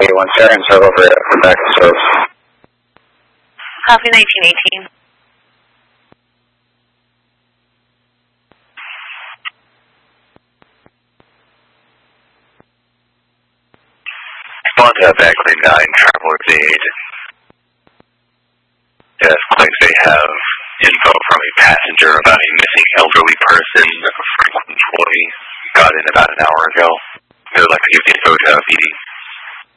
1 second, circle for back to service. Copy 1918. Respond to that back 9, traveler's aid. It looks like they have info from a passenger about a missing elderly person, a frequent employee, got in about an hour ago. They would like to give info to BD.